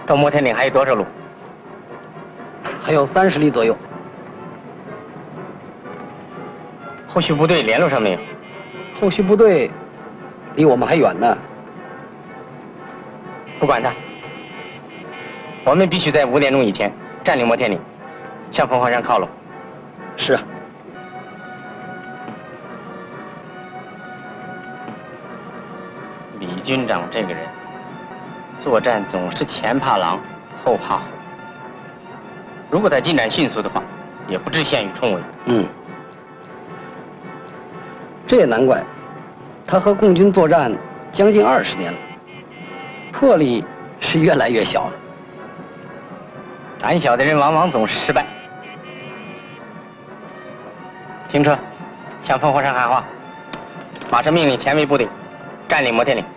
到摩天岭还有多少路？ 还有30里左右。 后续部队联络上没有？ 后续部队离我们还远呢。 不管他，我们必须在5点钟以前占领摩天岭，向凤凰山靠拢。 是啊。 李军长这个人，作战总是前怕狼，后怕虎。如果他进展迅速的话，也不至陷于重围。 这也难怪，他和共军作战将近20年了，魄力是越来越小了。 胆小的人往往总是失败。停车，向凤凰山喊话，马上命令前卫部队占领摩天岭。